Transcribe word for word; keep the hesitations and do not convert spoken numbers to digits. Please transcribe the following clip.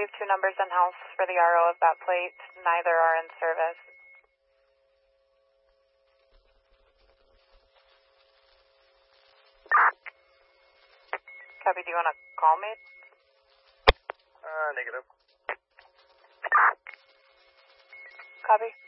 have two numbers in house for the R O of that plate. Neither are in service. Copy, do you want to call me? Uh, negative. Copy.